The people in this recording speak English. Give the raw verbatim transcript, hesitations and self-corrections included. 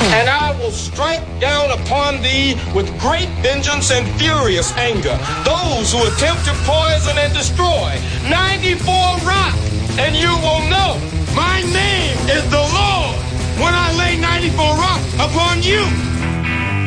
And I will strike down upon thee with great vengeance and furious anger those who attempt to poison and destroy ninety-four Rock. And you will know my name is the Lord when I lay ninety-four Rock upon you.